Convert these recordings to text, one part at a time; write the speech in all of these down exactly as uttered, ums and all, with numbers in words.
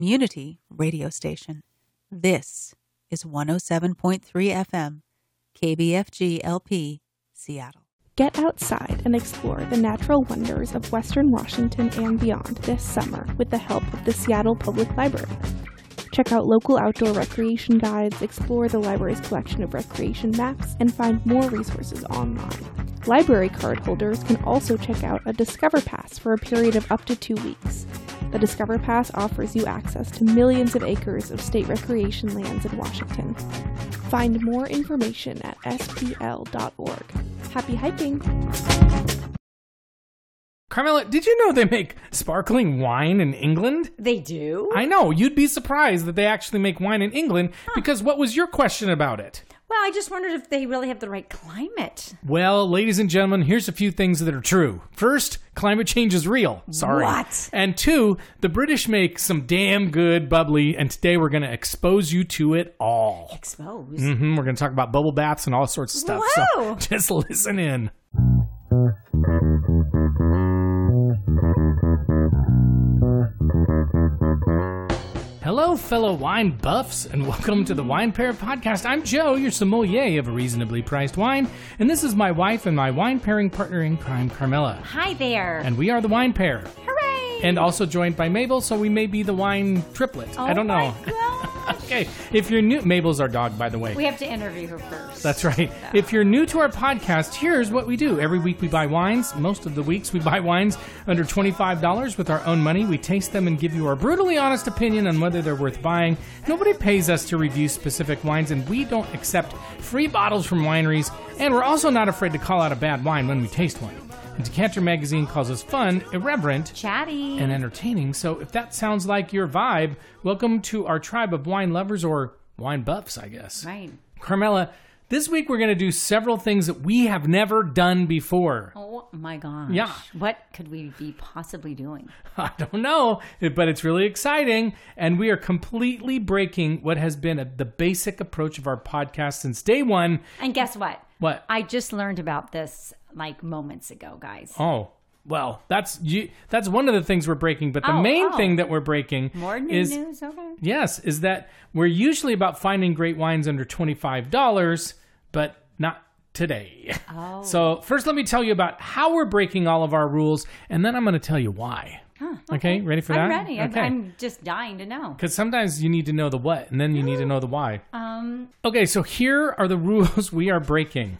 community radio station. This is one oh seven point three F M, K B F G L P, Seattle. Get outside and explore the natural wonders of Western Washington and beyond this summer with the help of the Seattle Public Library. Check out local outdoor recreation guides, explore the library's collection of recreation maps, and find more resources online. Library card holders can also check out a Discover Pass for a period of up to two weeks. The Discover Pass offers you access to millions of acres of state recreation lands in Washington. Find more information at S P L dot org. Happy hiking! Carmela, did you know they make sparkling wine in England? They do? I know. You'd be surprised that they actually make wine in England, huh. Because what was your question about it? Well, I just wondered if they really have the right climate. Well, ladies and gentlemen, here's a few things that are true. First, climate change is real. Sorry. What? And two, the British make some damn good bubbly, and today we're going to expose you to it all. Expose? Mm-hmm. We're going to talk about bubble baths and all sorts of stuff. Whoa! So just listen in. Hello, fellow wine buffs, and welcome to the Wine Pair Podcast. I'm Joe, your sommelier of a reasonably priced wine, and this is my wife and my wine pairing partner in crime, Carmela. Hi there. And we are the Wine Pair. Hooray! And also joined by Mabel, so we may be the wine triplet. Oh I don't know. My gosh. Okay, if you're new, Mabel's our dog, by the way. We have to interview her first. That's right. So. If you're new to our podcast, here's what we do. Every week we buy wines. Most of the weeks we buy wines under twenty-five dollars with our own money. We taste them and give you our brutally honest opinion on whether they're worth buying. Nobody pays us to review specific wines, and we don't accept free bottles from wineries, and we're also not afraid to call out a bad wine when we taste one. And Decanter Magazine calls us fun, irreverent, chatty, and entertaining. So if that sounds like your vibe, welcome to our tribe of wine lovers, or wine buffs, I guess. Right. Carmela, this week we're going to do several things that we have never done before. Oh my gosh. Yeah. What could we be possibly doing? I don't know, but it's really exciting. And we are completely breaking what has been a, the basic approach of our podcast since day one. And guess what? What? I just learned about this like moments ago, guys. Oh, well, that's you. That's one of the things we're breaking. But the oh, main oh. thing that we're breaking More new is, news? Okay. Yes, is that we're usually about finding great wines under twenty-five dollars, but not today. Oh. So first, let me tell you about how we're breaking all of our rules, and then I'm going to tell you why. Huh, okay. okay, ready for that? I'm ready. Okay. I'm just dying to know. Because sometimes you need to know the what, and then you need to know the why. Um. Okay, so here are the rules we are breaking.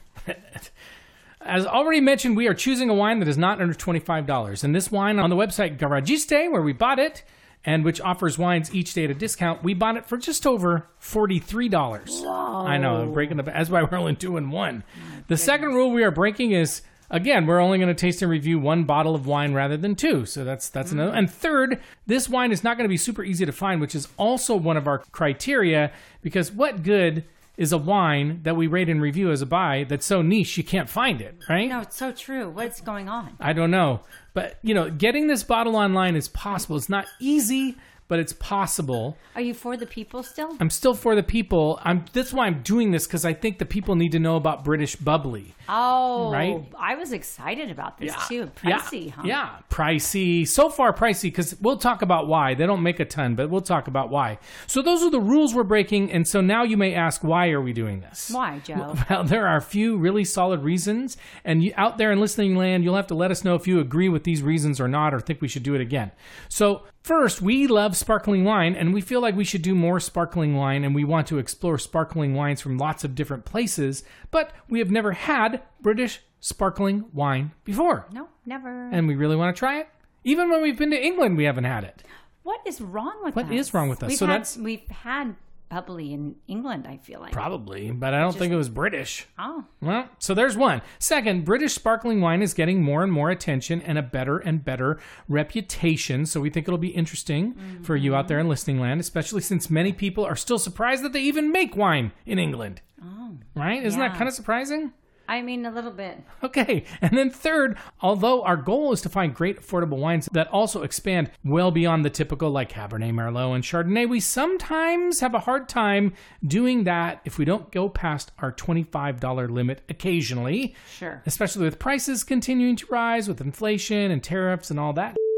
As already mentioned, we are choosing a wine that is not under twenty-five dollars. And this wine on the website Garagiste, where we bought it, and which offers wines each day at a discount, we bought it for just over forty-three dollars. Whoa. I know, I'm breaking the, that's why we're only doing one. Oh, the goodness. Second rule we are breaking is, again, we're only going to taste and review one bottle of wine rather than two. So that's that's mm. another. And third, this wine is not going to be super easy to find, which is also one of our criteria, because what good is a wine that we rate and review as a buy that's so niche you can't find it, right? No, it's so true. What's going on? I don't know. But, you know, getting this bottle online is possible. It's not easy, but it's possible. Are you for the people still? I'm still for the people. I'm. That's why I'm doing this, because I think the people need to know about British bubbly. Oh, right? I was excited about this yeah. too. Pricey, yeah. huh? Yeah, pricey. So far pricey, because we'll talk about why. They don't make a ton, but we'll talk about why. So those are the rules we're breaking, and so now you may ask, why are we doing this? Why, Joe? Well, there are a few really solid reasons, and you, out there in listening land, you'll have to let us know if you agree with these reasons or not, or think we should do it again. So first, we love sparkling wine, and we feel like we should do more sparkling wine, and we want to explore sparkling wines from lots of different places, but we have never had British sparkling wine before. No, never. And we really want to try it. Even when we've been to England, we haven't had it. What is wrong with what us? What is wrong with us? We've so had, that's we've had bubbly in England, I feel like. Probably, but I don't Just, think it was British. Oh. Well, so there's one. Second, British sparkling wine is getting more and more attention and a better and better reputation. So we think it'll be interesting mm-hmm. for you out there in listening land, especially since many people are still surprised that they even make wine in England. Oh. Right? Isn't yeah. that kind of surprising? I mean, a little bit. Okay. And then third, although our goal is to find great affordable wines that also expand well beyond the typical like Cabernet Merlot and Chardonnay, we sometimes have a hard time doing that if we don't go past our twenty-five dollars limit occasionally. Sure. Especially with prices continuing to rise with inflation and tariffs and all that.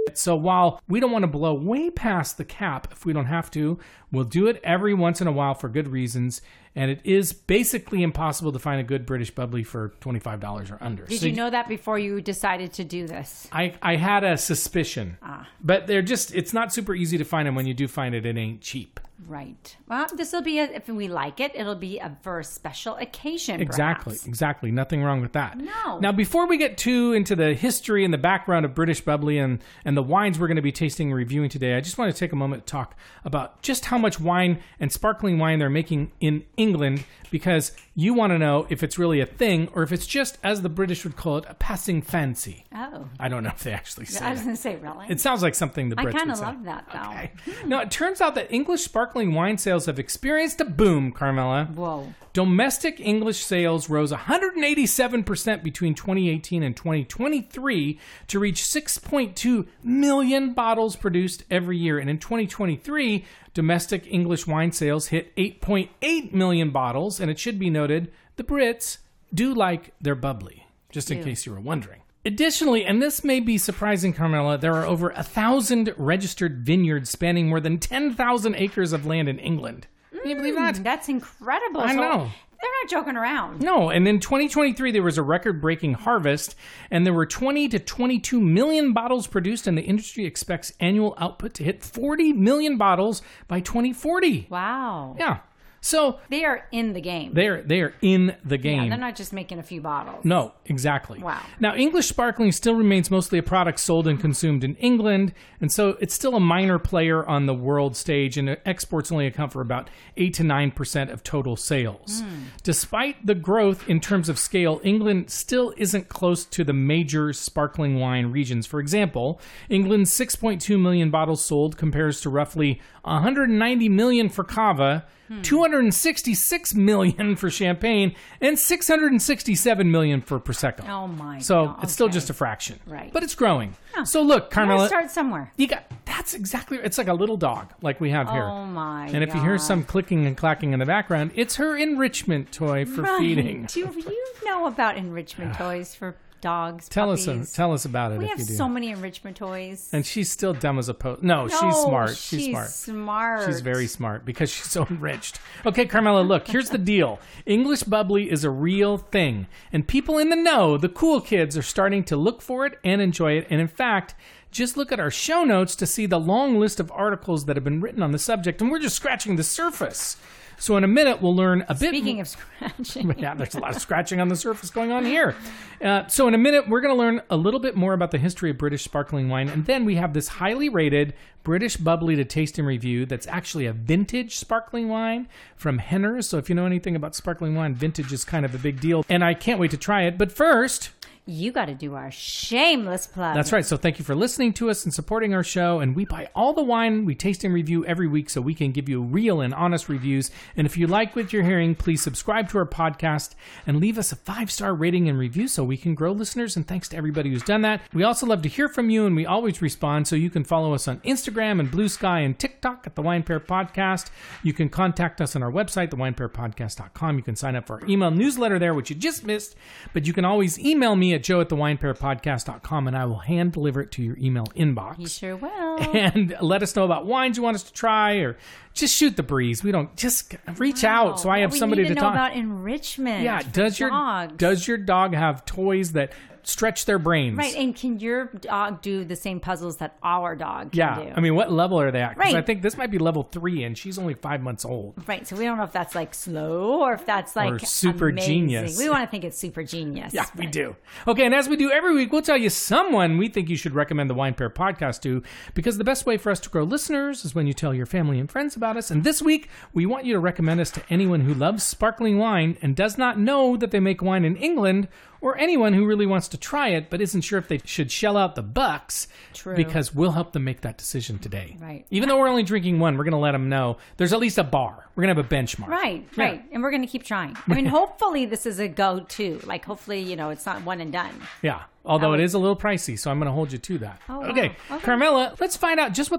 So while we don't want to blow way past the cap if we don't have to, we'll do it every once in a while for good reasons. And it is basically impossible to find a good British bubbly for twenty-five dollars or under. Did so you know that before you decided to do this? I, I had a suspicion. Ah. But they're just, it's not super easy to find, and when you do find it, it ain't cheap. Right. Well, this will be, a, if we like it, it'll be a, for a special occasion, Exactly. perhaps. Exactly. Nothing wrong with that. No. Now, before we get too into the history and the background of British bubbly and, and the wines we're going to be tasting and reviewing today, I just want to take a moment to talk about just how much wine and sparkling wine they're making in England, because you want to know if it's really a thing or if it's just, as the British would call it, a passing fancy. Oh. I don't know if they actually say I was that. going to say, really? It sounds like something the Brits would say. I kind of love that, though. Okay. Now, it turns out that English sparkling wine sales have experienced a boom, Carmela. Whoa. Domestic English sales rose one hundred eighty-seven percent between twenty eighteen and twenty twenty-three to reach six point two million bottles produced every year. And in twenty twenty-three, domestic English wine sales hit eight point eight million bottles. And it should be noted, the Brits do like their bubbly, just in do. case you were wondering. Additionally, and this may be surprising, Carmela, there are over a thousand registered vineyards spanning more than ten thousand acres of land in England. Can you believe that? That's incredible. I So know. They're not joking around. No, and in twenty twenty-three, there was a record-breaking harvest, and there were twenty to twenty-two million bottles produced, and the industry expects annual output to hit forty million bottles by twenty forty. Wow. Yeah. So They are in the game. they're they are in the game. Yeah, they're not just making a few bottles. No, exactly. Wow. Now, English sparkling still remains mostly a product sold and consumed in England, and so it's still a minor player on the world stage, and exports only account for about eight to nine percent of total sales. Mm. Despite the growth in terms of scale, England still isn't close to the major sparkling wine regions. For example, England's six point two million bottles sold compares to roughly one hundred ninety million for Cava, Hmm. two hundred sixty-six million for Champagne, and six hundred sixty-seven million for Prosecco. Oh my So God. it's still Okay. just a fraction. Right. But it's growing. Huh. So look, You Carmela, gotta start somewhere. you got that's exactly it's like a little dog like we have here. Oh my And if you hear God. some clicking and clacking in the background, it's her enrichment toy for Right. feeding. Do you, you know about enrichment toys for dogs, Tell us puppies? tell us about it We if have you do. so many enrichment toys. And she's still dumb as a post. No, no, she's smart. She's, she's smart. smart. She's very smart because she's so enriched. Okay, Carmela, look, here's the deal. English bubbly is a real thing. And people in the know, the cool kids, are starting to look for it and enjoy it. And in fact, just look at our show notes to see the long list of articles that have been written on the subject. And we're just scratching the surface. So in a minute, we'll learn a bit. Speaking of scratching. Yeah, there's a lot of scratching on the surface going on here. Uh, so in a minute, we're going to learn a little bit more about the history of British sparkling wine. And then we have this highly rated British bubbly to taste and review that's actually a vintage sparkling wine from Henner's. So if you know anything about sparkling wine, vintage is kind of a big deal. And I can't wait to try it. But first, You got to do our shameless plug. that's right. So thank you for listening to us and supporting our show. And we buy all the wine we taste and review every week so we can give you real and honest reviews. And if you like what you're hearing, please subscribe to our podcast and leave us a five-star rating and review so we can grow listeners. And thanks to everybody who's done that. We also love to hear from you, and we always respond. So you can follow us on Instagram and Blue Sky and TikTok at The Wine Pair Podcast. You can contact us on our website, the wine pair podcast dot com. You can sign up for our email newsletter there, which you just missed. But you can always email me at joe at the wine pair podcast dot com, and I will hand deliver it to your email inbox. You sure will. And let us know about wines you want us to try, or just shoot the breeze. We don't just reach Wow. out so I have we somebody need to, to know talk. about enrichment. Yeah, for does your dogs. does your dog have toys that stretch their brains? Right, and can your dog do the same puzzles that our dog can Yeah, do? I mean, what level are they at? Because Right. I think this might be level three, and she's only five months old. Right, so we don't know if that's like slow or if that's like Or super amazing. genius. We want to think it's super genius. Yeah, we but- do. Okay, and as we do every week, we'll tell you someone we think you should recommend the Wine Pair podcast to, because the best way for us to grow listeners is when you tell your family and friends about us. And this week, we want you to recommend us to anyone who loves sparkling wine and does not know that they make wine in England, or anyone who really wants to try it but isn't sure if they should shell out the bucks. True. Because we'll help them make that decision today. Right. Even though we're only drinking one, we're going to let them know there's at least a bar. We're going to have a benchmark. Right, Yeah. right. And we're going to keep trying. I mean, hopefully this is a go-to. Like, hopefully, you know, it's not one and done. Yeah. Although That it would- is a little pricey, so I'm going to hold you to that. Oh, wow. Okay. Okay. Carmela, let's find out just what the f-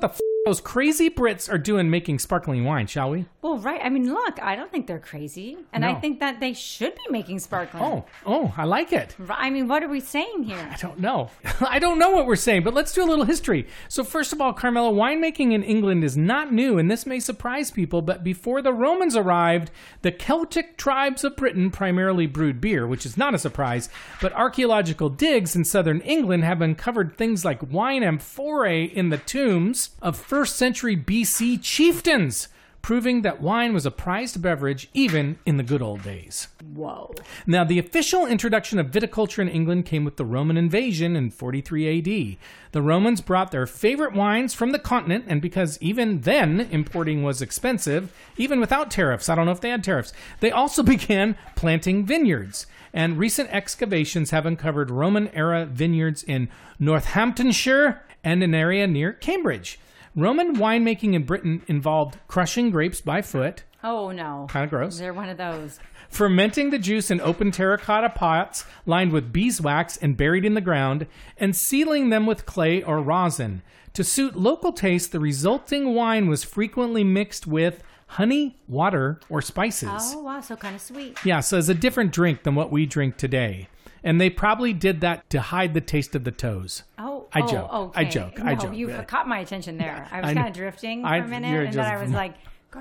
those crazy Brits are doing making sparkling wine, shall we? Well, right. I mean, look, I don't think they're crazy. And No. I think that they should be making sparkling. Oh, oh, I like it. I mean, what are we saying here? I don't know. I don't know what we're saying, but let's do a little history. So first of all, Carmela, winemaking in England is not new, and this may surprise people, but before the Romans arrived, the Celtic tribes of Britain primarily brewed beer, which is not a surprise, but archaeological digs in southern England have uncovered things like wine amphorae in the tombs of first century B C chieftains, proving that wine was a prized beverage even in the good old days. Whoa. Now, the official introduction of viticulture in England came with the Roman invasion in forty-three A D. The Romans brought their favorite wines from the continent, and because even then importing was expensive, even without tariffs, I don't know if they had tariffs, they also began planting vineyards. And recent excavations have uncovered Roman-era vineyards in Northamptonshire and an area near Cambridge. Roman winemaking in Britain involved crushing grapes by foot. Oh, no. Kind of gross. They're one of those. Fermenting the juice in open terracotta pots lined with beeswax and buried in the ground, and sealing them with clay or rosin. To suit local taste, the resulting wine was frequently mixed with honey, water, or spices. Oh, wow. So kind of sweet. Yeah, so it's a different drink than what we drink today. And they probably did that to hide the taste of the toes. Oh, I oh, joke. Okay. I joke. No, I joke. You caught my attention there. I was I kind know. of drifting for I- a minute, you're and then just- I was like,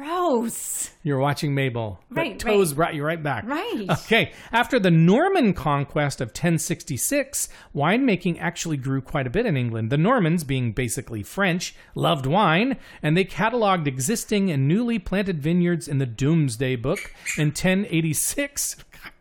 gross. You're watching Mabel. But Right, toes right. brought you right back. Right. Okay. After the Norman conquest of ten sixty-six, winemaking actually grew quite a bit in England. The Normans, being basically French, loved wine, and they cataloged existing and newly planted vineyards in the Domesday Book in ten eighty-six.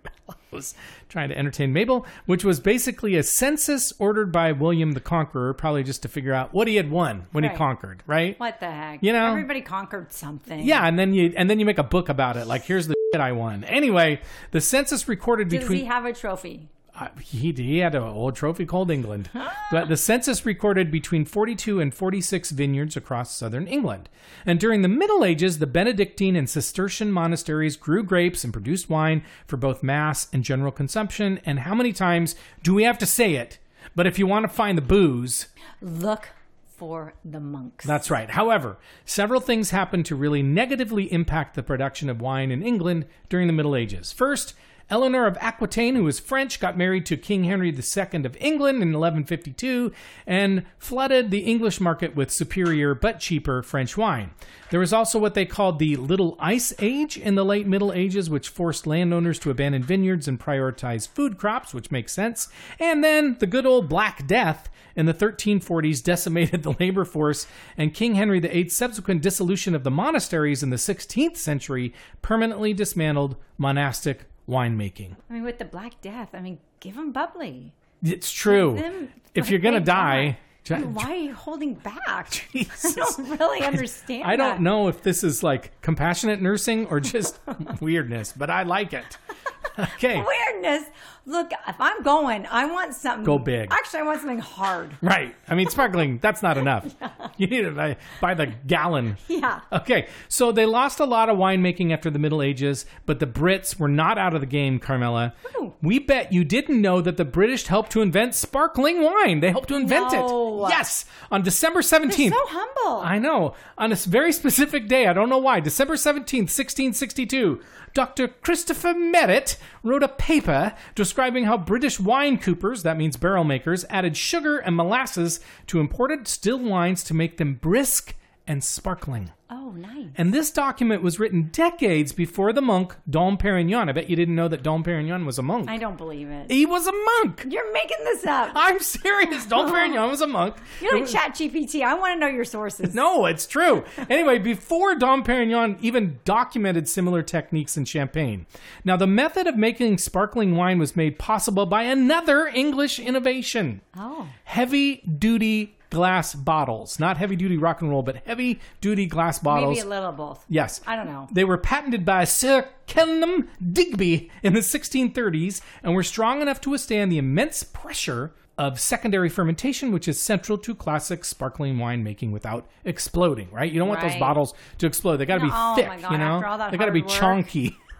I was trying to entertain Mabel, which was basically a census ordered by William the Conqueror, probably just to figure out what he had won when he Right. conquered, right? What the heck? You know? Everybody conquered something. Yeah, and then you and then you make a book about it. Like, here's the shit I won. Anyway, the census recorded Does between he have a trophy? uh, he he had an old trophy called England, but the census recorded between forty-two and forty-six vineyards across southern England. And during the Middle Ages, the Benedictine and Cistercian monasteries grew grapes and produced wine for both mass and general consumption. And how many times do we have to say it? But if you want to find the booze, Look for the monks. that's right. However, several things happened to really negatively impact the production of wine in England during the Middle Ages. First, Eleanor of Aquitaine, who was French, got married to King Henry the Second of England in eleven fifty-two and flooded the English market with superior but cheaper French wine. There was also what they called the Little Ice Age in the late Middle Ages, which forced landowners to abandon vineyards and prioritize food crops, which makes sense. And then the good old Black Death in the thirteen forties decimated the labor force, and King Henry the Eighth's subsequent dissolution of the monasteries in the sixteenth century permanently dismantled monastic winemaking. I mean, with the Black Death, I mean, give them bubbly. It's true. Them, If like, you're going to they die... I mean, why are you holding back? Jesus. I don't really understand I don't that. know if this is like compassionate nursing or just weirdness, but I like it. Okay. Weirdness. Look, if I'm going, I want something. Go big. Actually, I want something hard. Right. I mean, sparkling, that's not enough. You need it by, by the gallon. Yeah. Okay. So they lost a lot of winemaking after the Middle Ages, but the Brits were not out of the game, Carmela. Ooh. We bet you didn't know that the British helped to invent sparkling wine. They helped to invent No. it. Yes. On December They're seventeenth. so humble. I know. On a very specific day, I don't know why, December seventeenth, sixteen sixty-two, Doctor Christopher Merritt wrote a paper describing how British wine coopers, that means barrel makers, added sugar and molasses to imported still wines to make them brisk and sparkling. Oh, nice. And this document was written decades before the monk Dom Perignon. I bet you didn't know that Dom Perignon was a monk. I don't believe it. He was a monk. You're making this up. I'm serious. Dom Perignon was a monk. You're It like was- Chat G P T. I want to know your sources. No, it's true. Anyway, before Dom Perignon even documented similar techniques in Champagne. Now, the method of making sparkling wine was made possible by another English innovation. Oh. Heavy-duty glass bottles. Not heavy-duty rock and roll, but heavy-duty glass bottles. Maybe a little both. Yes. I don't know. They were patented by Sir Kenelm Digby in the sixteen thirties and were strong enough to withstand the immense pressure of secondary fermentation, which is central to classic sparkling wine making without exploding, right? You don't want those Right. bottles to explode. They got to be No, oh thick, my God, you know? after all that They got to be hard work. chunky.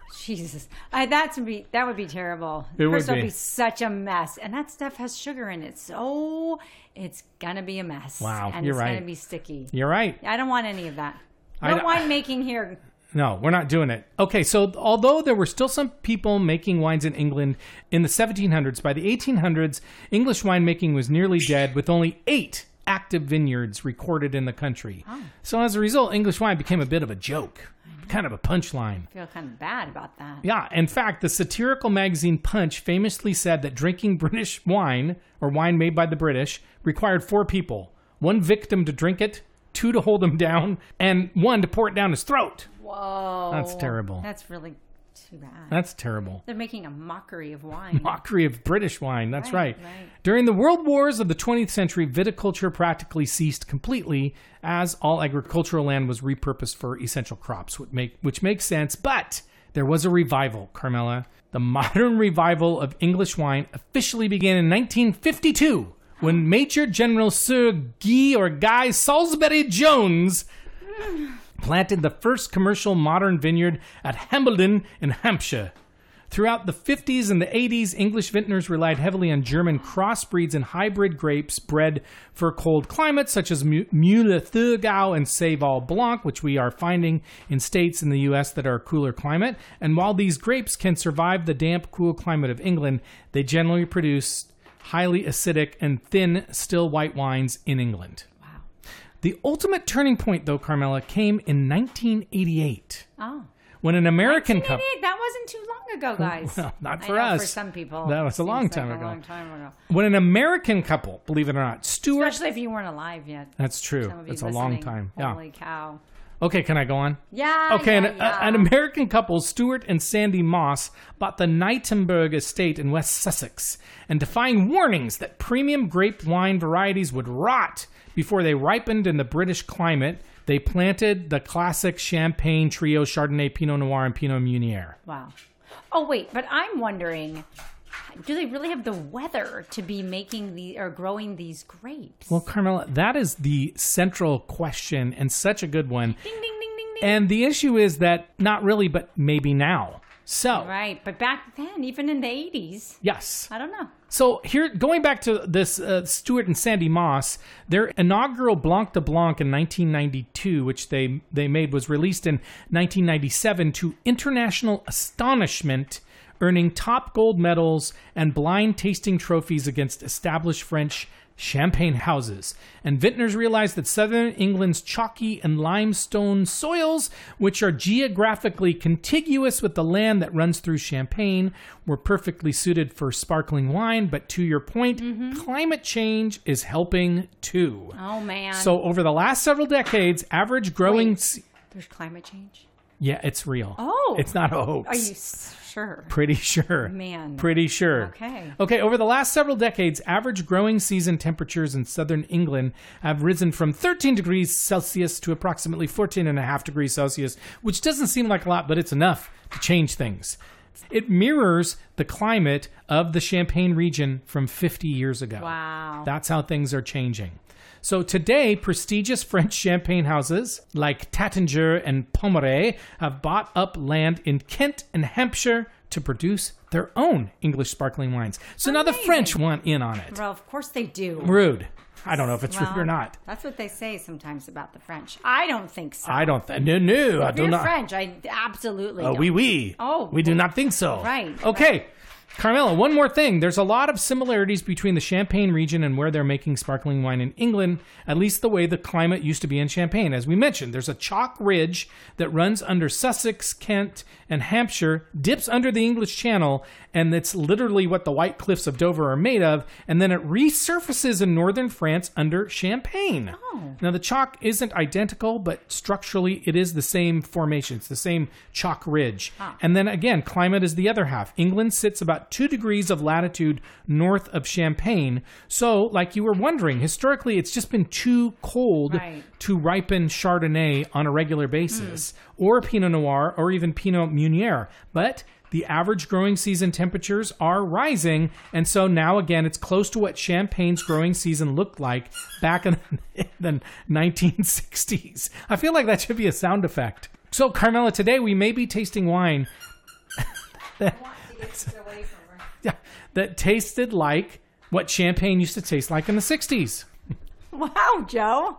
Jesus, I, that's be that would be terrible. It would First, it'll be. be such a mess, and that stuff has sugar in it, so it's gonna be a mess. Wow, and you're it's right. gonna be sticky. You're right. I don't want any of that. I No don't- wine making here. No, we're not doing it. Okay, so although there were still some people making wines in England in the seventeen hundreds, by the eighteen hundreds, English winemaking was nearly dead, with only eight active vineyards recorded in the country. Oh. So as a result, English wine became a bit of a joke, kind of a punchline. I feel kind of bad about that. Yeah, in fact, the satirical magazine Punch famously said that drinking British wine, or wine made by the British, required four people. One victim to drink it, two to hold him down, and one to pour it down his throat. Whoa. That's terrible. That's really too bad. That's terrible. They're making a mockery of wine. Mockery of British wine, that's right. Right, right. During the world wars of the twentieth century, viticulture practically ceased completely as all agricultural land was repurposed for essential crops, which, make, which makes sense, but there was a revival, Carmela. The modern revival of English wine officially began in nineteen fifty-two, when Major General Sir Guy or Guy Salisbury Jones planted the first commercial modern vineyard at Hambledon in Hampshire. Throughout the fifties and the eighties, English vintners relied heavily on German crossbreeds and hybrid grapes bred for cold climates, such as Müller-Thurgau and Seyval Blanc, which we are finding in states in the U S that are a cooler climate. And while these grapes can survive the damp, cool climate of England, they generally produce highly acidic and thin, still white wines in England. Wow. The ultimate turning point, though, Carmela, came in nineteen eighty-eight. Oh. When an American couple... nineteen eighty-eight, that wasn't too long ago, guys. Well, not I for know us. For some people. That was a it long seems time like ago. A long time ago. When an American couple, believe it or not, Stuart... Especially if you weren't alive yet. That's true. Some of you It's a long listening. time. Holy Yeah. cow. Okay, can I go on? Yeah. Okay, yeah, an, yeah. a- an American couple, Stuart and Sandy Moss, bought the Knightenberg estate in West Sussex, and defying warnings that premium grape wine varieties would rot before they ripened in the British climate, they planted the classic Champagne trio Chardonnay, Pinot Noir, and Pinot Meunier. Wow. Oh, wait, but I'm wondering, do they really have the weather to be making the or growing these grapes? Well, Carmela, that is the central question, and such a good one. Ding, ding, ding, ding, ding. And the issue is that not really, but maybe now. So, Right, but back then, even in the eighties, yes. I don't know. So here, going back to this uh, Stuart and Sandy Moss, their inaugural Blanc de Blanc in nineteen ninety-two, which they, they made, was released in nineteen ninety-seven to international astonishment, earning top gold medals and blind tasting trophies against established French champagne houses. And vintners realized that southern England's chalky and limestone soils, which are geographically contiguous with the land that runs through Champagne, were perfectly suited for sparkling wine. But to your point, climate change is helping too. Oh, man. So over the last several decades, average growing... Wait. se- There's climate change? yeah, it's real. Oh. It's not a hoax. Are you s- sure? Pretty sure. Man. Pretty sure. Okay. Okay, over the last several decades, average growing season temperatures in southern England have risen from thirteen degrees Celsius to approximately fourteen and a half degrees Celsius, which doesn't seem like a lot, but it's enough to change things. It mirrors the climate of the Champagne region from fifty years ago. Wow. That's how things are changing. So today, prestigious French champagne houses like Taittinger and Pommery have bought up land in Kent and Hampshire to produce their own English sparkling wines. So now the Amazing. French want in on it. Well, of course they do. Rude. I don't know if it's Well, rude or not. That's what they say sometimes about the French. I don't think so. I don't. Th- no, no, I If do you're not. French, I absolutely Oh, don't. oui, oui. Oh, we do not think so. right, Okay. Carmela, one more thing. There's a lot of similarities between the Champagne region and where they're making sparkling wine in England, at least the way the climate used to be in Champagne. As we mentioned, there's a chalk ridge that runs under Sussex, Kent, and Hampshire, dips under the English Channel, and it's literally what the White Cliffs of Dover are made of, and then it resurfaces in northern France under Champagne. Oh. Now, the chalk isn't identical, but structurally it is the same formation. It's the same chalk ridge. Ah. And then again, climate is the other half. England sits about two degrees of latitude north of Champagne. So, like you were wondering, historically it's just been too cold Right. to ripen Chardonnay on a regular basis, or Pinot Noir, or even Pinot Meunier. But the average growing season temperatures are rising, and so now again it's close to what Champagne's growing season looked like back in the nineteen sixties. I feel like that should be a sound effect. So, Carmela, today we may be tasting wine that, yeah, that tasted like what champagne used to taste like in the sixties. Wow, Joe.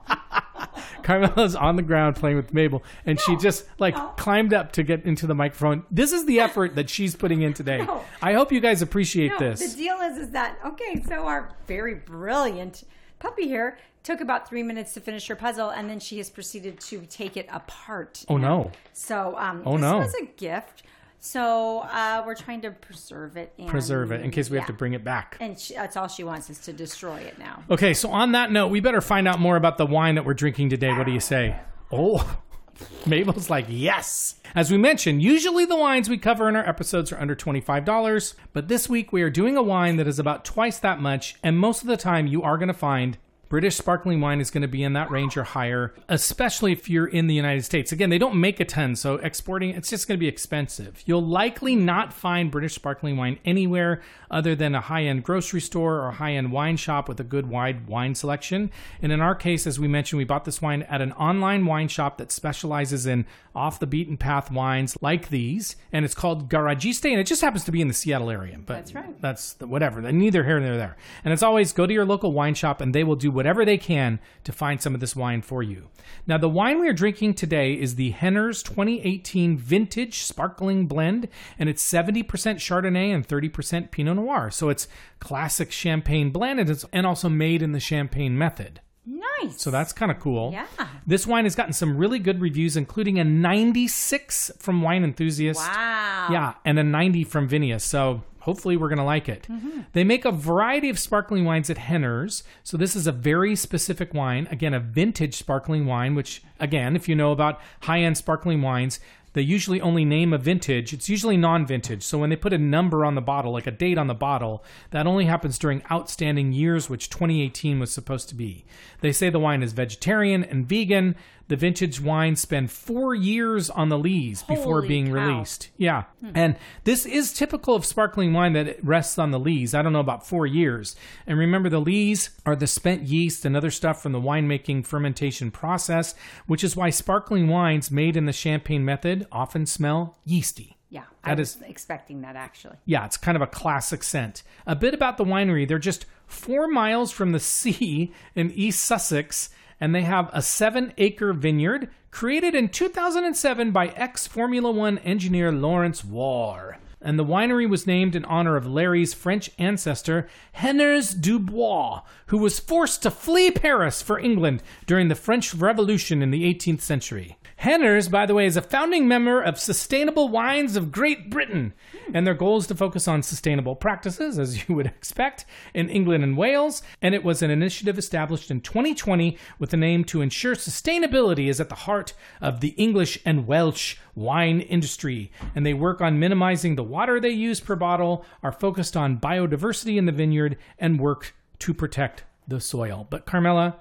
Carmela's on the ground playing with Mabel, and no, she just like no. climbed up to get into the microphone. This is the effort that she's putting in today. No. I hope you guys appreciate no, this. The deal is, is that, okay, so our very brilliant puppy here took about three minutes to finish her puzzle, and then she has proceeded to take it apart. Oh, no. So um, oh, this no. was a gift. So uh, we're trying to preserve it. And, preserve it in case we yeah. have to bring it back. And she, that's all she wants is to destroy it now. Okay, so on that note, we better find out more about the wine that we're drinking today. What do you say? Oh, Mabel's like, yes. As we mentioned, usually the wines we cover in our episodes are under twenty-five dollars. But this week we are doing a wine that is about twice that much. And most of the time you are going to find British sparkling wine is going to be in that range or higher, especially if you're in the United States. Again, they don't make a ton, so exporting, it's just going to be expensive. You'll likely not find British sparkling wine anywhere other than a high-end grocery store or a high-end wine shop with a good wide wine selection. And in our case, as we mentioned, we bought this wine at an online wine shop that specializes in off-the-beaten-path wines like these, and it's called Garagiste, and it just happens to be in the Seattle area. But that's right. That's the, whatever. Neither here nor there. And it's always go to your local wine shop, and they will do whatever they can to find some of this wine for you. Now, the wine we are drinking today is the Henner's twenty eighteen Vintage Sparkling Blend, and it's seventy percent Chardonnay and thirty percent Pinot Noir. So it's classic champagne blend, and it's and also made in the champagne method. Nice. So that's kind of cool. Yeah. This wine has gotten some really good reviews, including a ninety-six from Wine Enthusiast. Wow. Yeah, and a ninety from Vinous. So hopefully we're going to like it. Mm-hmm. They make a variety of sparkling wines at Henner's. So this is a very specific wine. Again, a vintage sparkling wine, which, again, if you know about high-end sparkling wines, they usually only name a vintage. It's usually non-vintage. So when they put a number on the bottle, like a date on the bottle, that only happens during outstanding years, which twenty eighteen was supposed to be. They say the wine is vegetarian and vegan. The vintage wines spend four years on the lees before Holy being cow. released. Yeah. Hmm. And this is typical of sparkling wine that it rests on the lees. I don't know, about four years. And remember, the lees are the spent yeast and other stuff from the winemaking fermentation process, which is why sparkling wines made in the champagne method often smell yeasty. Yeah, that I was is, expecting that, actually. Yeah, it's kind of a classic scent. A bit about the winery. They're just four miles from the sea in East Sussex, and they have a seven-acre vineyard created in two thousand seven by ex-Formula One engineer Lawrence Warr. And the winery was named in honor of Larry's French ancestor, Henner's Dubois, who was forced to flee Paris for England during the French Revolution in the eighteenth century. Henner's, by the way, is a founding member of Sustainable Wines of Great Britain, and their goal is to focus on sustainable practices, as you would expect, in England and Wales, and it was an initiative established in twenty twenty with the aim to ensure sustainability is at the heart of the English and Welsh wine industry, and they work on minimizing the water they use per bottle, are focused on biodiversity in the vineyard, and work to protect the soil. But Carmela,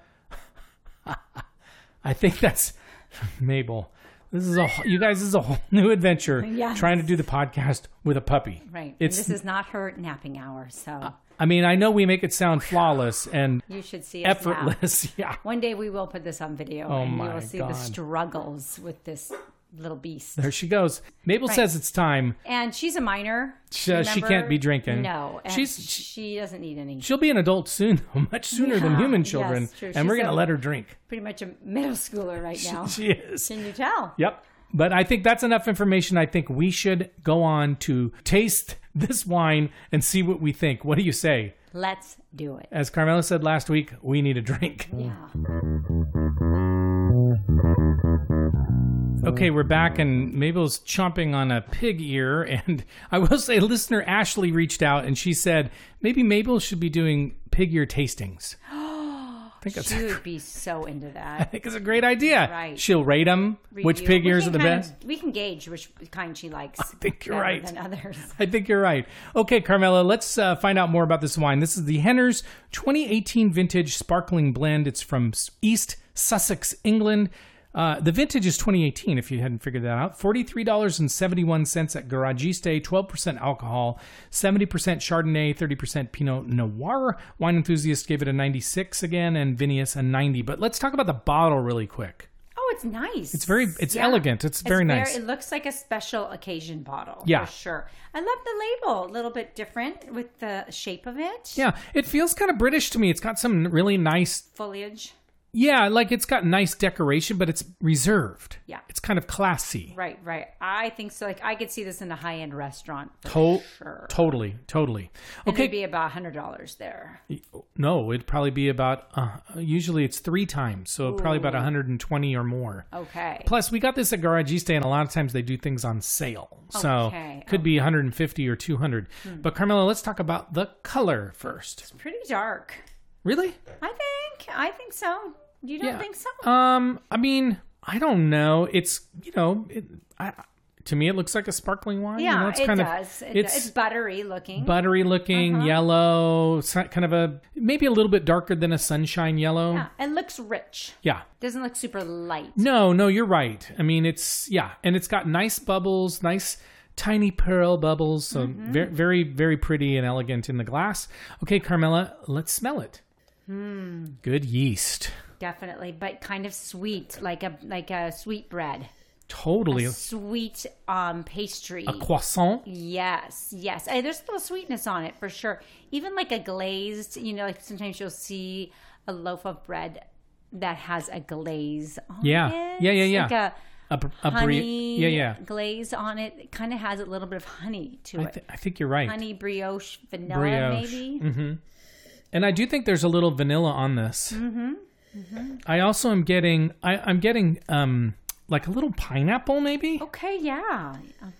I think that's... Mabel, this is a you guys this is a whole new adventure. Yes. Trying to do the podcast with a puppy. Right. It's, and this is not her napping hour, so I mean, I know we make it sound flawless and you should see effortless. Now. Yeah. One day we will put this on video, oh and you my will see God. the struggles with this little beast. There she goes. Mabel right. says it's time. And she's a minor. She, uh, she can't be drinking. No. And she's she doesn't need any. She'll be an adult soon, though, much sooner yeah, than human children. Yes, true. And she's we're going to a, let her drink. Pretty much a middle schooler right now. She, she is. Can you tell? Yep. But I think that's enough information. I think we should go on to taste this wine and see what we think. What do you say? Let's do it. As Carmela said last week, we need a drink. Yeah. Okay, we're back, and Mabel's chomping on a pig ear. And I will say, listener Ashley reached out, and she said, maybe Mabel should be doing pig ear tastings. I think that's she would be so into that. I think it's a great idea. Right. She'll rate them, Review. which pig we ears are the kind best. Of, we can gauge which kind she likes. I think you're better right. Than others. I think you're right. Okay, Carmela, let's uh, find out more about this wine. This is the Henner's twenty eighteen Vintage Sparkling Blend. It's from East Sussex, England. Uh, the vintage is twenty eighteen, if you hadn't figured that out. forty-three dollars and seventy-one cents at Garagiste, twelve percent alcohol, seventy percent Chardonnay, thirty percent Pinot Noir. Wine Enthusiast gave it a ninety-six again, and Vinous a ninety. But let's talk about the bottle really quick. Oh, it's nice. It's very, it's Yeah. elegant. It's very nice. It looks like a special occasion bottle. Yeah. For sure. I love the label. A little bit different with the shape of it. Yeah, it feels kind of British to me. It's got some really nice, Foliage. yeah, like it's got nice decoration, but it's reserved. Yeah. It's kind of classy. Right, right. I think so. Like, I could see this in a high-end restaurant for To- sure. Totally, totally. And Okay. it'd be about one hundred dollars there. No, it'd probably be about, uh, usually it's three times. So probably about one hundred twenty or more. Okay. Plus, we got this at Garagista, and a lot of times they do things on sale. So Okay. could be one hundred fifty or two hundred. But Carmela, let's talk about the color first. Pretty dark. Really? I think. I think so. You don't think so? Um, I mean, I don't know. It's, you know, it, I, to me, it looks like a sparkling wine. yeah, you know, it's it kind does. Of, It it's, does. It's buttery looking. buttery looking, Uh-huh. yellow, so- kind of a, maybe a little bit darker than a sunshine yellow. yeah, it looks rich. Yeah. Doesn't look super light. No, no, you're right. I mean, it's, yeah. And it's got nice bubbles, nice tiny pearl bubbles. So Mm-hmm. very, very, very pretty and elegant in the glass. Okay, Carmela, let's smell it. Hmm. Good yeast. Definitely, but kind of sweet, like a like a sweet bread. Totally. Sweet um pastry. A croissant. Yes, yes. Hey, there's a little sweetness on it for sure. Even like a glazed, you know, like sometimes you'll see a loaf of bread that has a glaze on Yeah. it. Yeah, yeah, yeah. Like a A, br- a brie- honey Yeah, yeah. glaze on it. It kind of has a little bit of honey to I, it. th- I think you're right. Honey brioche vanilla, Brioche. maybe. Mm-hmm. And I do think there's a little vanilla on this. Mm-hmm. Mm-hmm. I also am getting, I, I'm getting um like a little pineapple maybe, Okay, yeah.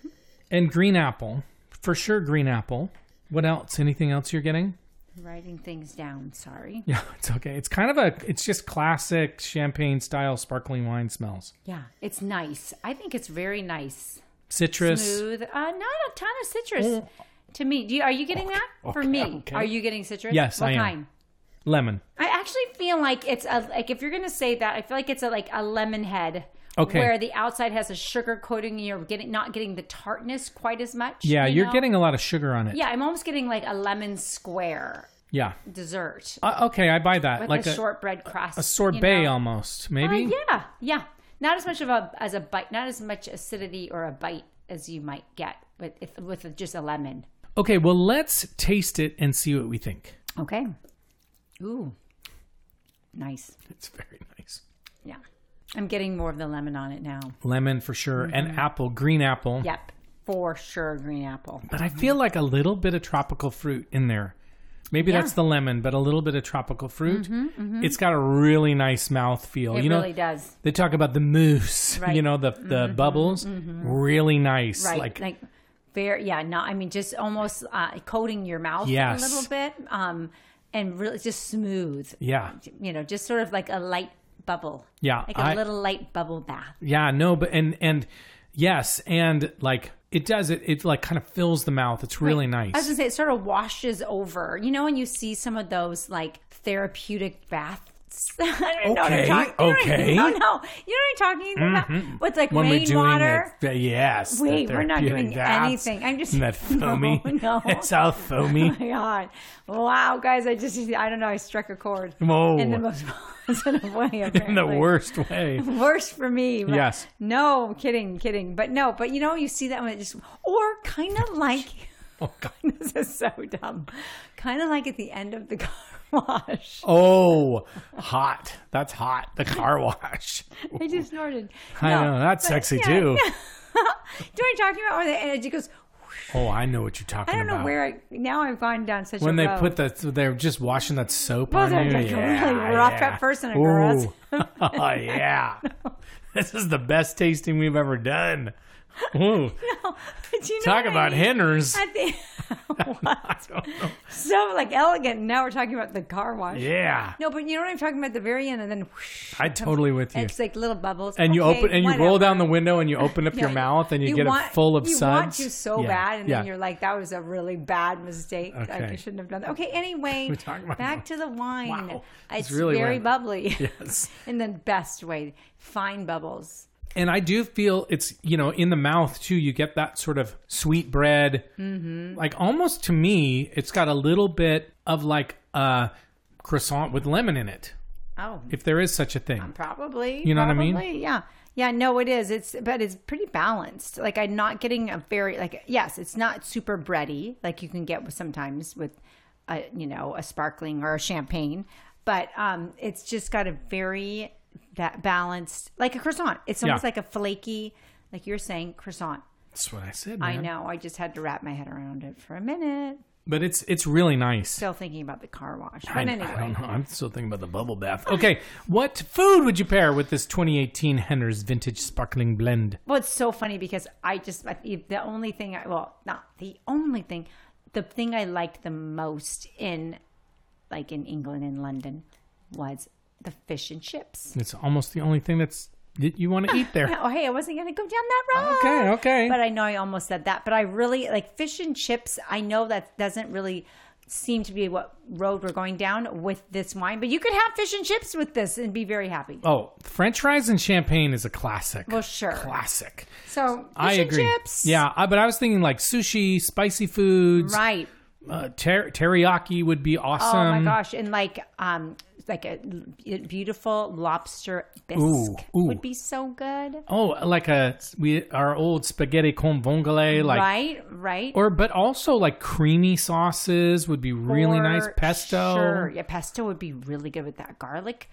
and green apple. For sure, green apple. What else? Anything else you're getting? Writing things down, sorry. Yeah, it's okay. It's kind of a, it's just classic champagne style sparkling wine smells. Yeah, it's nice. I think it's very nice. Citrus. Smooth. Uh, not a ton of citrus to me. Do you, are you getting that? For okay, me, okay. are you getting citrus? Yes, what I am. kind? Lemon. I actually feel like it's a like if you're gonna say that, I feel like it's a like a lemon head. Okay. Where the outside has a sugar coating, and you're getting not getting the tartness quite as much. Yeah, you you're know? getting a lot of sugar on it. Yeah, I'm almost getting like a lemon square Yeah. dessert Uh, okay, I buy that. with like a, a, shortbread crust. a sorbet you know? almost, Uh, maybe. yeah, yeah. Not as much of a as a bite, not as much acidity or a bite as you might get with if, with just a lemon. Okay, well, let's taste it and see what we think. Okay. Ooh. Nice. It's very nice. Yeah. I'm getting more of the lemon on it now. Lemon for sure, Mm-hmm. and apple, green apple. Yep. For sure, green apple. But I feel like a little bit of tropical fruit in there. Maybe Yeah. that's the lemon, but a little bit of tropical fruit. It's got a really nice mouth feel. It you know, really does. they talk about the mousse, Right. you know, the the bubbles. Really nice. Right. Like, Like, very, yeah, no, I mean, just almost uh, coating your mouth Yes. a little bit um, and really just smooth. yeah. You know, just sort of like a light bubble. Yeah. Like a I- little light bubble bath. Yeah, no, but, and, and yes, and like, it does, it, it like kind of fills the mouth. It's really nice. I was gonna say it sort of washes over. You know when you see some of those like therapeutic baths. I don't know what I'm Okay, talking. You know what I- okay. No, no. You know what I'm talking about? With like when we're doing rainwater. it, yes. the Wait, we're not therapeutic doing baths. anything. I'm just Isn't that foamy? No, no. It's all foamy. Oh my god! Wow, guys, I just I don't know. I struck a chord Whoa. in the most positive way. In Apparently. the worst way. Worst for me. but- Yes. No, kidding, kidding. But no, but you know, you see that when it just or kind of like. Oh, God. This is so dumb. Kind of like at the end of the car wash. Oh, hot. That's hot. The car wash. I just snorted. I No, know. That's but sexy yeah, too. yeah. Do you know what I'm talking about? Where the energy goes. Oh, I know what you're talking I don't about. know where. I, now I've gone down such When a they road. put the, they're just washing that soap Well, on they're you. like yeah, really rough yeah. at first and it grows. Ooh. Oh, yeah. This is the best tasting we've ever done. Ooh. No, but you know Talk what about I mean? henners. I think I don't know. so like elegant. And now we're talking about the car wash. Yeah. No, but you know what I'm talking about at the very end, and then whoosh, I totally with you. it's like little bubbles. And you Okay, open and you roll whatever. down the window and you open up Yeah, your mouth and you, get want, it full of you suds. want to so Yeah, bad, and yeah. then you're like, "That was a really bad mistake. Like Okay. I shouldn't have done that." Okay, anyway, We're talking about back to the wine. Wow. It's, It's really very went- bubbly, Yes. in the best way. Fine bubbles. And I do feel it's, you know, in the mouth too, you get that sort of sweet bread. Mm-hmm. Like almost to me, it's got a little bit of like a croissant with lemon in it. Oh. If there is such a thing. Probably. You know probably, what I mean? Yeah. Yeah, no, it is. It's but it's pretty balanced. Like I'm not getting a very like yes, it's not super bready like you can get with sometimes with a you know a sparkling or a champagne, but um, it's just got a very that balanced like a croissant. It's almost Yeah. like a flaky, like you're saying, croissant. That's what I said, man. I know. I just had to wrap my head around it for a minute. But it's it's really nice. Still thinking about the car wash. But I, anyway. I don't know. I'm still thinking about the bubble bath. Okay, what food would you pair with this twenty eighteen Henner's Vintage Sparkling Blend? Well, it's so funny because I just, the only thing, I, well, not the only thing, the thing I liked the most in, like in England and London was the fish and chips. It's almost the only thing that's that you want to eat there. Oh, hey, I wasn't going to go down that road. Okay, okay. But I know I almost said that. But I really, like fish and chips, I know that doesn't really seem to be what road we're going down with this wine. But you could have fish and chips with this and be very happy. Oh, French fries and champagne is a classic. Well, sure. Classic. So, fish I and agree. chips. Yeah, I, but I was thinking like sushi, spicy foods. Right. Uh, ter- teriyaki would be awesome. Oh my gosh! And like, um, like a beautiful lobster bisque Ooh, ooh. would be so good. Oh, like a we our old spaghetti con vongole, like right, right. or but also like creamy sauces would be really For nice. Pesto. Sure, yeah, pesto would be really good with that garlic.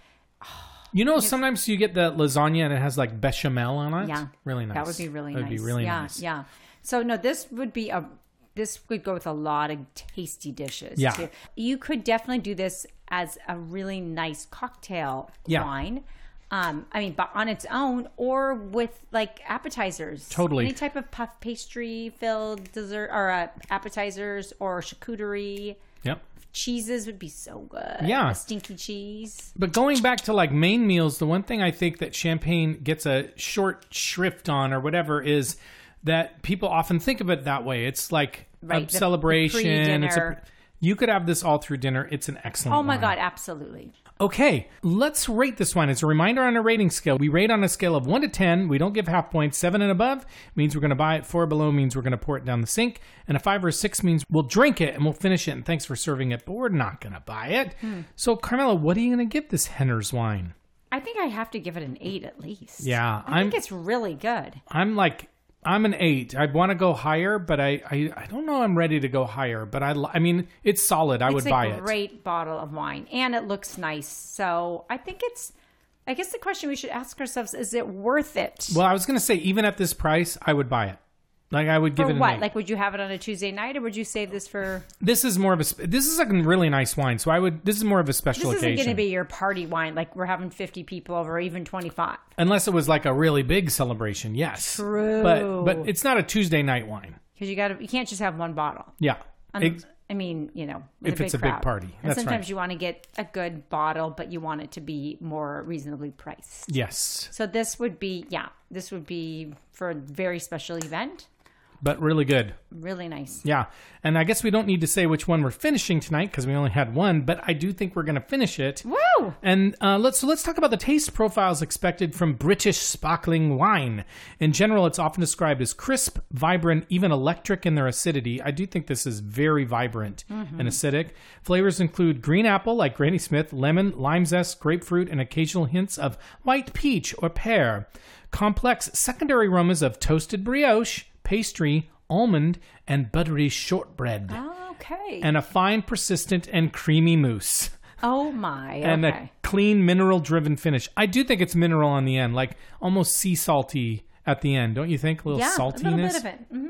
You know, sometimes you get the lasagna and it has like bechamel on it. Yeah, really nice. That would be really that nice. Would be really yeah, nice. Yeah. So no, this would be a. This would go with a lot of tasty dishes. Yeah. Too. You could definitely do this as a really nice cocktail Yeah. wine. Um, I mean, but on its own or with like appetizers. Totally. Any type of puff pastry filled dessert or uh, appetizers or charcuterie. Yep. Cheeses would be so good. Yeah. A stinky cheese. But going back to like main meals, the one thing I think that champagne gets a short shrift on or whatever is that people often think of it that way. It's like Right, a the- celebration. the It's a, pre-dinner. you could have this all through dinner. It's an excellent Oh my wine. God, absolutely. Okay, let's rate this wine. As a reminder on a rating scale, we rate on a scale of one to ten. We don't give half points. seven and above means we're going to buy it. four below means we're going to pour it down the sink. And a five or a six means we'll drink it and we'll finish it. And thanks for serving it, but we're not going to buy it. Hmm. So, Carmela, what are you going to give this Henner's wine? I think I have to give it an eight at least. Yeah, I I'm think it's really good. I'm like I'm an eight. I want to go higher, but I, I, I don't know I'm ready to go higher. But I, I mean, it's solid. I It's would a buy it. great bottle of wine, and it looks nice. So I think it's. I guess the question we should ask ourselves is: it worth it? Well, I was going to say, even at this price, I would buy it. Like I would give for it an what? eight. Like, would you have it on a Tuesday night, or would you save this for? This is more of a. sp- This is like a really nice wine, so I would. This is more of a special This isn't occasion. going to be your party wine. Like we're having fifty people over, or even twenty-five. Unless it was like a really big celebration, yes. True. But but it's not a Tuesday night wine. Because you got to, you can't just have one bottle. Yeah. Um, Ex- I mean, you know, with If a it's big a big crowd. party. And That's sometimes right. you want to get a good bottle, but you want it to be more reasonably priced. yes. So this would be, yeah, this would be for a very special event. But really good. Really nice. Yeah. And I guess we don't need to say which one we're finishing tonight because we only had one, but I do think we're going to finish it. Woo! And uh, let's so let's talk about the taste profiles expected from British sparkling wine. In general, it's often described as crisp, vibrant, even electric in their acidity. I do think this is very vibrant Mm-hmm. and acidic. Flavors include green apple, like Granny Smith, lemon, lime zest, grapefruit, and occasional hints of white peach or pear. Complex secondary aromas of toasted brioche, pastry, almond, and buttery shortbread. Okay. And a fine, persistent, and creamy mousse. oh my. And okay. a clean, mineral-driven finish. I do think it's mineral on the end, like almost sea salty at the end, don't you think? A little yeah, saltiness. a little bit of it. hmm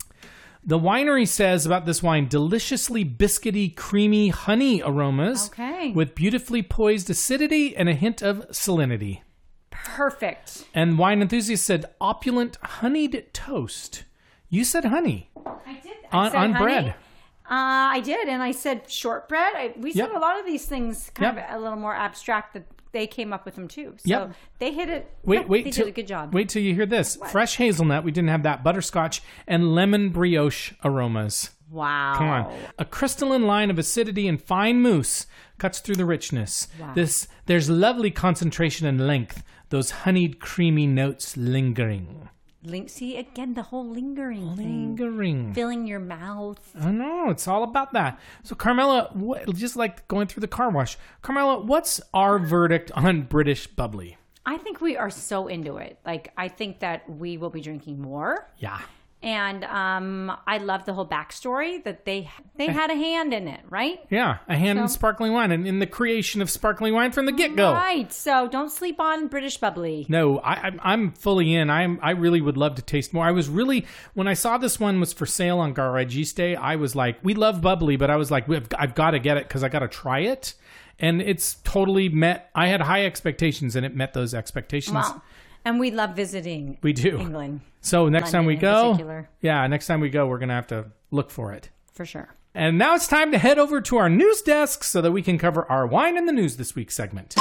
The winery says about this wine, deliciously biscuity, creamy honey aromas Okay. with beautifully poised acidity and a hint of salinity. Perfect. And wine enthusiasts said opulent honeyed toast. You said honey I did. I on, said on honey. bread. Uh, I did, and I said shortbread. I, we Yep. said a lot of these things kind Yep. of a little more abstract that they came up with them too. So Yep. they hit it. Wait, wait. They till, did a good job. Wait till you hear this. Fresh hazelnut. We didn't have that. Butterscotch and lemon brioche aromas. Wow. Come on. A crystalline line of acidity and fine mousse cuts through the richness. Wow. This there's lovely concentration and length. Those honeyed, creamy notes lingering. Ling- See, again, the whole lingering thing. Lingering. Filling your mouth. I know, it's all about that. So, Carmela, what, just like going through the car wash, Carmela, what's our verdict on British bubbly? I think we are so into it. Like, I think that we will be drinking more. Yeah. And um, I love the whole backstory that they they had a hand in it, right? Yeah, a hand So- in sparkling wine and in the creation of sparkling wine from the get-go. Right. So don't sleep on British bubbly. No, I, I'm I'm fully in. I'm I really would love to taste more. I was really when I saw this one was for sale on Garagiste, I was like, we love bubbly, but I was like, We've, I've got to get it because I got to try it, and it's totally met. I had high expectations, and it met those expectations. Wow. And we love visiting We do. England. So next time we London in go, particular. yeah, next time we go, we're gonna have to look for it. For sure. And now it's time to head over to our news desk so that we can cover our Wine in the News this week segment.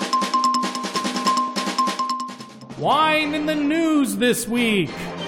Wine in the News this week.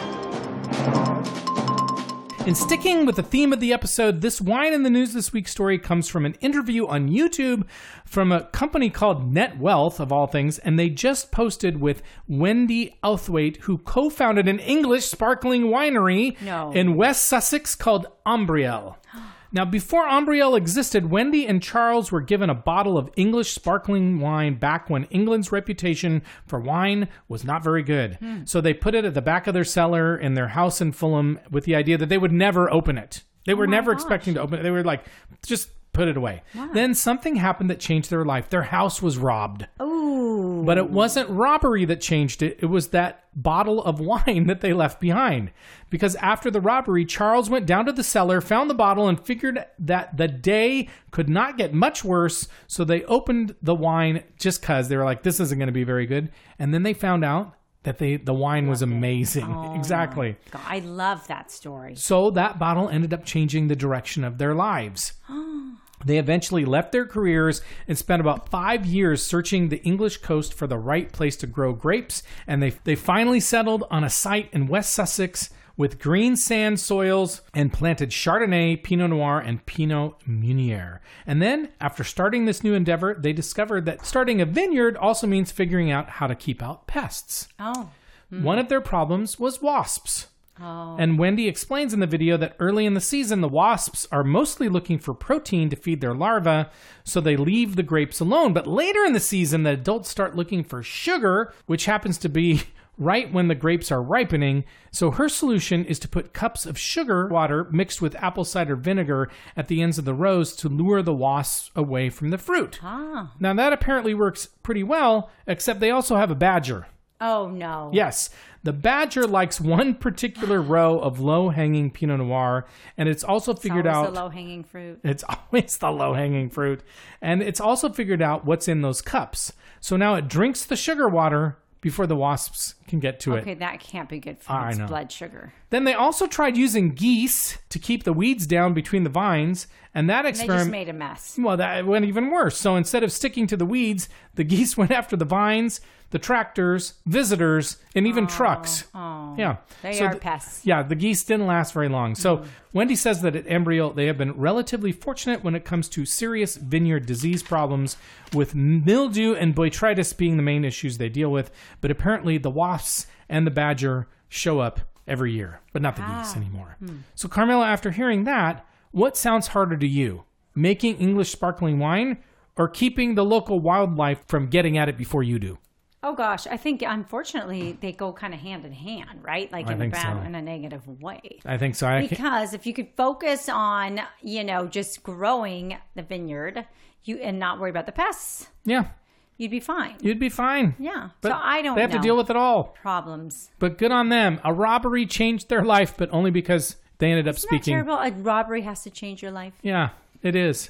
In sticking with the theme of the episode, this Wine in the News this week story comes from an interview on YouTube from a company called Net Wealth, of all things, and they just posted with Wendy Outhwaite, who co-founded an English sparkling winery No. in West Sussex called Umbriel. Now, before Umbriel existed, Wendy and Charles were given a bottle of English sparkling wine back when England's reputation for wine was not very good. Hmm. So they put it at the back of their cellar in their house in Fulham with the idea that they would never open it. They were my never gosh. expecting to open it. They were like, just put it away. Then something happened that changed their life. Their house was robbed. Ooh. But it wasn't robbery that changed it. It was that bottle of wine that they left behind. Because after the robbery, Charles went down to the cellar, found the bottle, and figured that the day could not get much worse. So they opened the wine just because they were like, this isn't going to be very good. And then they found out that they the wine was amazing. Oh, exactly. God, I love that story. So that bottle ended up changing the direction of their lives. They eventually left their careers and spent about five years searching the English coast for the right place to grow grapes. And they, they finally settled on a site in West Sussex with green sand soils and planted Chardonnay, Pinot Noir, and Pinot Meunier. And then, after starting this new endeavor, they discovered that starting a vineyard also means figuring out how to keep out pests. Oh. One of their problems was wasps. Oh. And Wendy explains in the video that early in the season, the wasps are mostly looking for protein to feed their larvae, so they leave the grapes alone. But later in the season, the adults start looking for sugar, which happens to be right when the grapes are ripening. So her solution is to put cups of sugar water mixed with apple cider vinegar at the ends of the rows to lure the wasps away from the fruit. Ah. Now, that apparently works pretty well, except they also have a badger. Oh, no. Yes, the badger likes one particular row of low-hanging Pinot Noir, and it's also figured Always out... the low-hanging fruit. It's always the low-hanging fruit. And it's also figured out what's in those cups. So now it drinks the sugar water before the wasps can get to Okay, it. that can't be good for I its know. blood sugar. Then they also tried using geese to keep the weeds down between the vines, and that And they just experiment... made a mess. Well, that went even worse. So instead of sticking to the weeds, the geese went after the vines, the tractors, visitors, and even trucks. Oh, Yeah. they So are the- pests. Yeah, the geese didn't last very long. So Wendy says that at Umbriel, they have been relatively fortunate when it comes to serious vineyard disease problems, with mildew and botrytis being the main issues they deal with. But apparently the wasps and the badger show up every year, but not the geese anymore. So Carmela, after hearing that, what sounds harder to you? Making English sparkling wine or keeping the local wildlife from getting at it before you do? Oh gosh, I think unfortunately they go kind of hand in hand, right? Like I in a think bad, so. in a negative way. I think so. I can't- Because if you could focus on, you know, just growing the vineyard, you and not worry about the pests, yeah, you'd be fine. you'd be fine. Yeah. But so I don't They have know. to deal with it all. problems. But good on them. A robbery changed their life, but only because they ended up Isn't speaking. that terrible? A robbery has to change your life. Yeah, it is.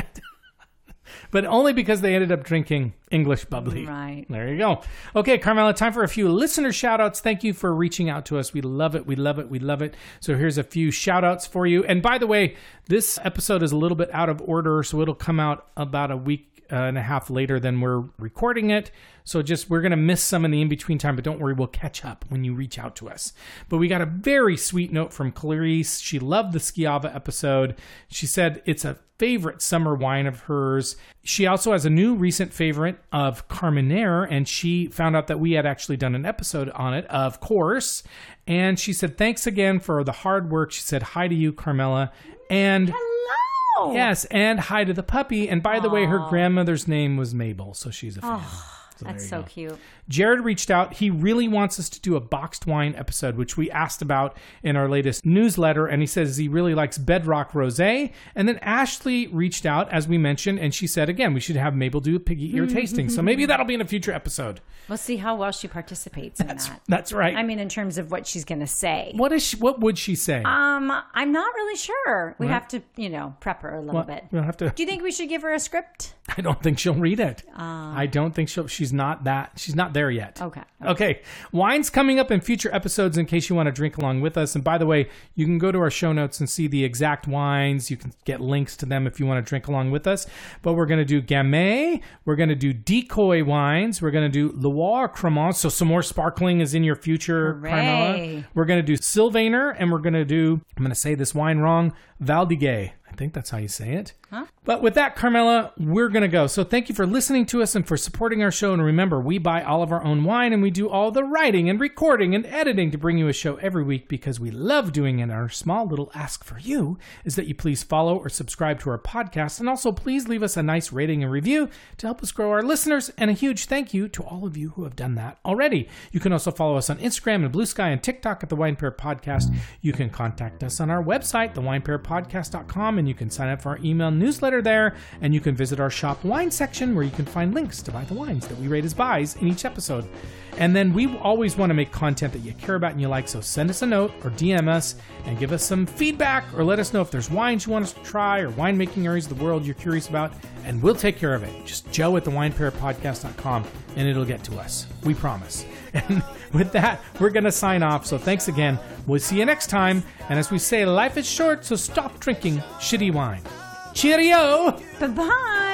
But only because they ended up drinking English bubbly. Right. There you go. Okay, Carmela, time for a few listener shout outs. Thank you for reaching out to us. We love it. We love it. We love it. So here's a few shout outs for you. And by the way, this episode is a little bit out of order, so it'll come out about a week uh, and a half later than we're recording it. So just, we're going to miss some in the in-between time, but don't worry, we'll catch up when you reach out to us. But we got a very sweet note from Clarice. She loved the Schiava episode. She said it's a favorite summer wine of hers. She also has a new recent favorite of Carmenere, and she found out that we had actually done an episode on it, of course. And she said, thanks again for the hard work. She said, hi to you, Carmela. And Hello. Yes, and hi to the puppy. And by the way, her grandmother's name was Mabel, so she's a fan. Oh, So that's so cute. Jared reached out. He really wants us to do a boxed wine episode, which we asked about in our latest newsletter. And he says he really likes Bedrock Rosé. And then Ashley reached out, as we mentioned, and she said, again, we should have Mabel do a piggy ear tasting. So maybe that'll be in a future episode. We'll see how well she participates in That's, that. that's right. I mean, in terms of what she's going to say. What is she, what would she say? Um, I'm not really sure. We What? have to, you know, prep her a little Well, bit. we'll have to. Do you think we should give her a script? I don't think she'll read it. Uh, I don't think she'll. She's not that. She's not there yet. Okay. Okay. Wines coming up in future episodes in case you want to drink along with us. And by the way, you can go to our show notes and see the exact wines. You can get links to them if you want to drink along with us. But we're going to do Gamay. We're going to do Decoy wines. We're going to do Loire Cremant. So some more sparkling is in your future, Hooray. Carmela. We're going to do Sylvaner. And we're going to do, I'm going to say this wine wrong, Valdiguet. I think that's how you say it. Huh? But with that, Carmela, we're going to go. So thank you for listening to us and for supporting our show. And remember, we buy all of our own wine and we do all the writing and recording and editing to bring you a show every week because we love doing it. And our small little ask for you is that you please follow or subscribe to our podcast. And also please leave us a nice rating and review to help us grow our listeners. And a huge thank you to all of you who have done that already. You can also follow us on Instagram and Blue Sky and TikTok at The Wine Pair Podcast. You can contact us on our website, the wine pair podcast dot com, and you can sign up for our email newsletter there, and you can visit our shop wine section where you can find links to buy the wines that we rate as buys in each episode. And then we always want to make content that you care about and you like, so send us a note or D M us and give us some feedback or let us know if there's wines you want us to try or winemaking areas of the world you're curious about, and we'll take care of it. Just Joe at the wine pair podcast dot com and it'll get to us. We promise. And with that, we're going to sign off. So thanks again. We'll see you next time. And as we say, life is short, so stop drinking shitty wine. Cheerio! Bye-bye!